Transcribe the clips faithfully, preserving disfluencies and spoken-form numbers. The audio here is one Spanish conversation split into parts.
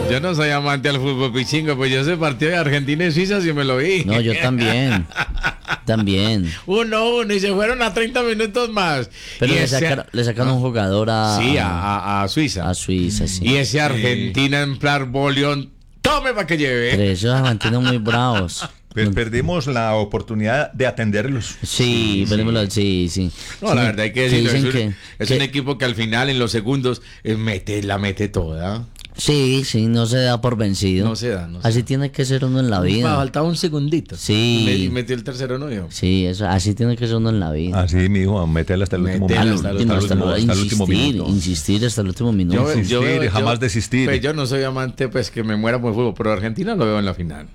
Yo no soy amante al fútbol pichingo, pues yo ese partido de Argentina y Suiza sí me lo vi. No, yo también. También. Uno, uno, y se fueron a treinta minutos más. Pero y le, ese... sacaron, le sacaron un jugador a... Sí, a, a, a Suiza. A Suiza, sí. Y ese Argentina en plan bolión, tome para que lleve. Pero esos argentinos muy bravos. Pues perdimos la oportunidad de atenderlos. Sí, perdimos la... Sí, sí. No, la verdad hay que decirlo, es, un, que, es que... un equipo que al final, en los segundos, eh, mete, la mete toda. Sí, sí, no se da por vencido. No se da, no se Así da. tiene que ser uno en la vida. Faltaba un segundito. Sí. Y metió el tercero, ¿no? Yo. Sí, eso, así tiene que ser uno en la vida. Así, mi hijo, métela hasta el último Métela minuto. hasta el último, hasta el último- hasta el último insistir, minuto. insistir hasta el último minuto. Yo, Insistir, yo veo- yo- jamás desistir. Pues yo no soy amante, pues que me muera por el fútbol, pero Argentina lo veo en la final.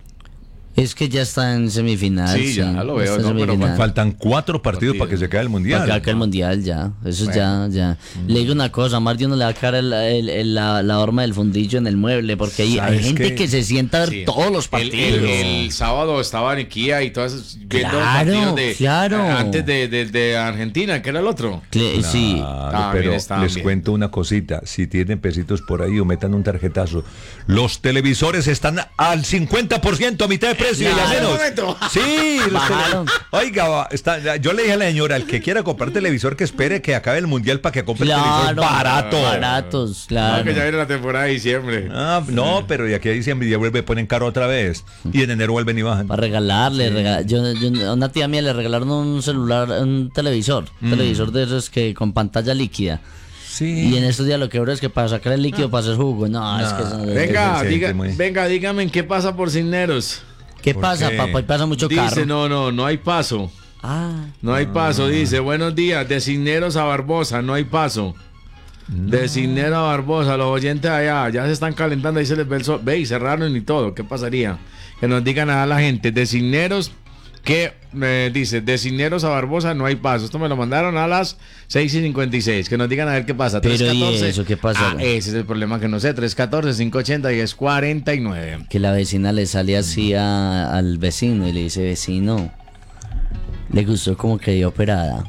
Es que ya está en semifinal. Sí, ya lo veo, está en no, pero semifinal. Faltan cuatro partidos Partido. para que se acabe el mundial. Para que acabe el mundial ya. Eso Bueno. ya, ya. Le digo una cosa, a más de uno le va a caer el- el- el- la, la horma del fundillo en el mueble, porque hay, hay ¿Sabes gente qué? que se sienta a ver Sí. todos los El, partidos. el- el sábado estaba en Kia y todas esas- viendo Claro, partidos de, claro. eh, antes de, de, de Argentina, que era el otro. Cle- Sí. Claro, También pero estaban les bien. cuento una cosita. Si tienen pesitos por ahí o metan un tarjetazo. Los televisores están al cincuenta por ciento a mitad de precio y Claro. a menos. Un momento. Sí, los Bajaron. tele- Oiga, va, está- yo le dije a la señora, el que quiera comprar televisor que espere que acabe el mundial para que compre Claro, televisor barato. Baratos, No, claro. que ya viene la temporada de diciembre. Ah, no, pero de aquí a diciembre ya vuelve, ponen caro otra vez. Y en enero vuelven y bajan. Para regalarle, rega- yo, yo- a una tía mía le regalaron un celular, un televisor, Mm. televisor de esos que con pantalla líquida. Sí. Y en estos días lo que veo es que para sacar el líquido, para hacer jugo, no, es que eso- Venga, se diga, siente muy- venga, dígame en qué pasa por Cisneros. ¿Qué ¿Por pasa, qué? papá? Y pasa mucho Dice, carro. no, no, no hay paso. Ah, No hay paso, dice. Buenos días, de Cisneros a Barbosa, no hay paso. De Cisneros a Barbosa, los oyentes allá ya se están calentando, ahí se les ve el sol. Ve, y cerraron y todo. ¿Qué pasaría? Que nos digan a la gente, de Cisneros, que eh, dice, de Cisneros a Barbosa no hay paso. Esto me lo mandaron a las seis y cincuenta y seis. Que nos digan a ver qué pasa. Pero, ¿y tres catorce. eso qué pasa? Ah, ese es el problema que no sé. tres uno cuatro, cinco ocho cero, diez cuarenta y nueve. que la vecina le sale así a- al vecino y le dice, vecino, ¿le gustó como quedó operada?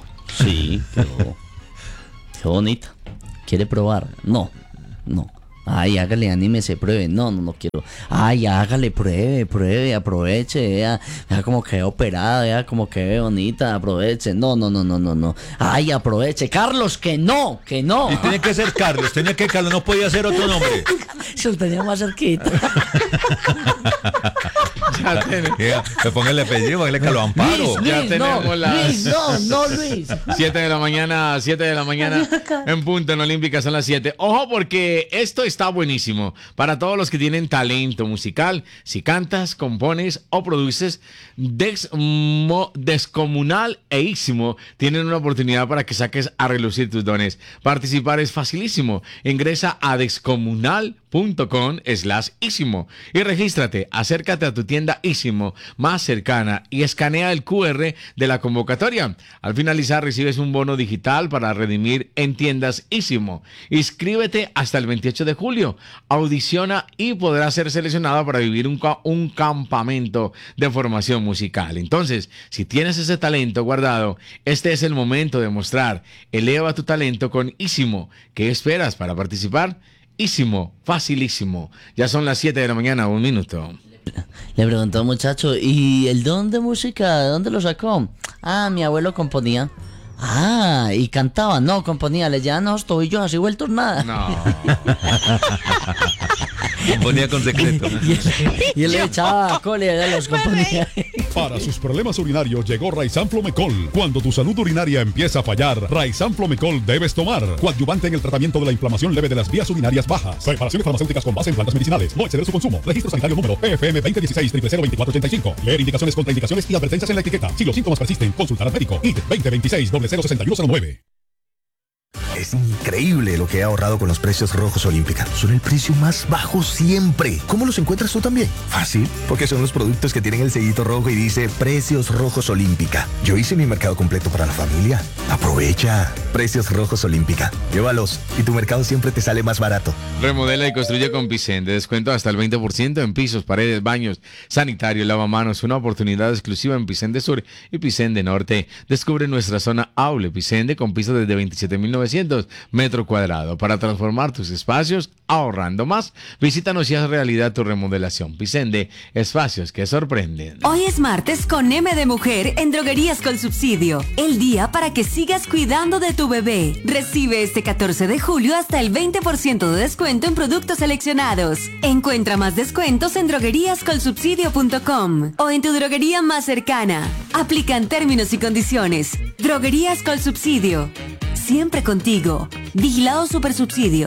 Sí, quedó, quedó bonita. ¿Quiere probar? No, no. Ay, hágale, anímese, pruebe. No, no, no quiero. Ay, hágale, pruebe, pruebe, aproveche. Vea, vea como quedó operada, vea como quedó bonita, aproveche. No, no, no, no, no, no. Ay, aproveche. Carlos, que no, que no. Y tiene que ser Carlos, tenía que Carlos, no podía ser otro nombre. Se lo tenía más cerquita. Ya tenemos. Yeah, que ponga el apellido, póngale Carlos Amparo. Luis, Ya Luis, tenemos no, las- Luis, no, no, Luis. siete de la mañana, siete de la mañana en punto en Olímpica son las siete. Ojo porque esto está buenísimo para todos los que tienen talento musical. Si cantas, compones o produces, Desmo- Descomunal e Ísimo tienen una oportunidad para que saques a relucir tus dones. Participar es facilísimo. Ingresa a descomunal.com slash Ísimo y regístrate. Acércate a tu tienda Ísimo más cercana y escanea el Q R de la convocatoria. Al finalizar recibes un bono digital para redimir en tiendas Ísimo. Inscríbete hasta el veintiocho de julio. Audiciona y podrás ser seleccionado para vivir un, ca- un campamento de formación musical. Entonces, si tienes ese talento guardado, este es el momento de mostrar. Eleva tu talento con Ísimo. ¿Qué esperas para participar? Ísimo, facilísimo. Ya son las siete de la mañana, un minuto. Le preguntó un muchacho, ¿y el don de música, de dónde lo sacó? Ah, mi abuelo componía. Ah, y cantaba, no, componía, le llevaban los tobillos así vueltos nada. No. Ponía con secreto. Y él, y él le echaba cole y ella los componía. Para sus problemas urinarios llegó Raisan Flomecol. Cuando tu salud urinaria empieza a fallar, Raisan Flomecol debes tomar. Coadyuvante en el tratamiento de la inflamación leve de las vías urinarias bajas. Preparaciones farmacéuticas con base en plantas medicinales. No exceder su consumo. Registro sanitario número P F M veinte dieciséis cero cero veinticuatro ochenta y cinco. Leer indicaciones, contraindicaciones y advertencias en la etiqueta. Si los síntomas persisten, consultar al médico. I D veinte veintiséis cero cero sesenta y uno cero nueve. Es increíble lo que he ahorrado con los precios rojos Olímpica. Son el precio más bajo siempre. ¿Cómo los encuentras tú también? Fácil, porque son los productos que tienen el sellito rojo y dice Precios Rojos Olímpica. Yo hice mi mercado completo para la familia. Aprovecha. Precios Rojos Olímpica. Llévalos y tu mercado siempre te sale más barato. Remodela y construye con Picen. De descuento hasta el veinte por ciento en pisos, paredes, baños, sanitarios, lavamanos. Una oportunidad exclusiva en Picen de Sur y Picen de Norte. Descubre nuestra zona Aule Picen de con pisos desde veintisiete mil novecientos setecientos metros cuadrados para transformar tus espacios ahorrando más. Visítanos y haz realidad tu remodelación. Vicende, espacios que sorprenden. Hoy es martes con M de Mujer en Droguerías con Subsidio. El día para que sigas cuidando de tu bebé. Recibe este catorce de julio hasta el veinte por ciento de descuento en productos seleccionados. Encuentra más descuentos en droguerías col subsidio punto com o en tu droguería más cercana. Aplican términos y condiciones. Droguerías con Subsidio. Siempre contigo. Vigilado Supersubsidio.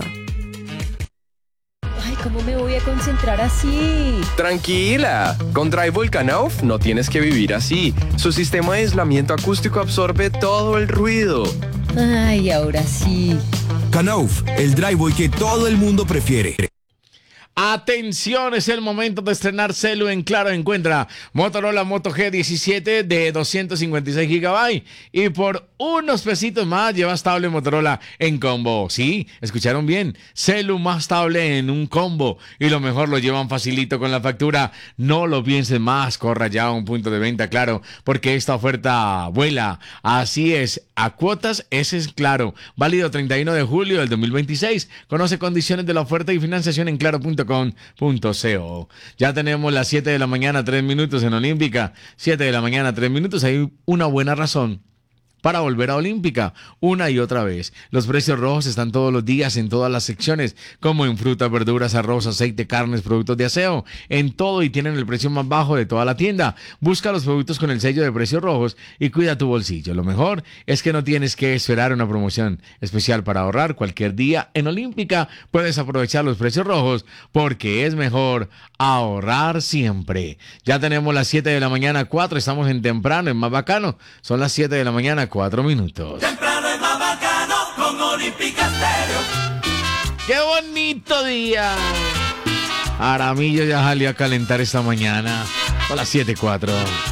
Ay, ¿cómo me voy a concentrar así? Tranquila, con Drivewall Knauf no tienes que vivir así. Su sistema de aislamiento acústico absorbe todo el ruido. Ay, ahora sí. Knauf, el Drivewall que todo el mundo prefiere. Atención, es el momento de estrenar celu en Claro. Encuentra Motorola Moto G diecisiete de doscientos cincuenta y seis gigabytes y por unos pesitos más llevas tablet Motorola en combo. Sí, escucharon bien, celu más tablet en un combo y lo mejor, lo llevan facilito con la factura. No lo pienses más, corra ya a un punto de venta Claro, porque esta oferta vuela. Así es, a cuotas, ese es Claro, válido treinta y uno de julio del dos mil veintiséis. Conoce condiciones de la oferta y financiación en claro punto com punto co. Ya tenemos las siete de la mañana, tres minutos en Olímpica. siete de la mañana, tres minutos. Hay una buena razón para volver a Olímpica una y otra vez. Los precios rojos están todos los días en todas las secciones, como en frutas, verduras, arroz, aceite, carnes, productos de aseo, en todo, y tienen el precio más bajo de toda la tienda. Busca los productos con el sello de precios rojos y cuida tu bolsillo. Lo mejor es que no tienes que esperar una promoción especial para ahorrar cualquier día. En Olímpica puedes aprovechar los precios rojos porque es mejor ahorrar siempre. Ya tenemos las siete de la mañana, cuatro, estamos en temprano, en más bacano. Son las siete de la mañana, cuatro minutos. Temprano es más bacano con Olímpica Stereo. ¡Qué bonito día! Aramillo ya salió a calentar esta mañana. Son las siete cuatro.